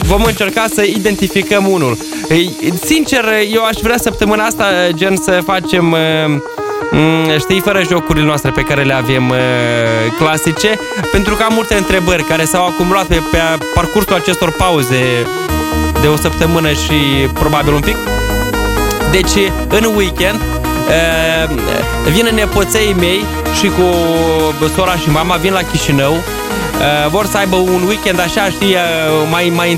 vom încerca să identificăm unul. Sincer, eu aș vrea săptămâna asta, gen, să facem... știi, fără jocurile noastre pe care le avem clasice, pentru că am multe întrebări care s-au acumulat pe parcursul acestor pauze de o săptămână și probabil un pic. Deci, în weekend vin nepoței mei și cu sora și mama, vin la Chișinău. Vor să aibă un weekend așa, știi, mai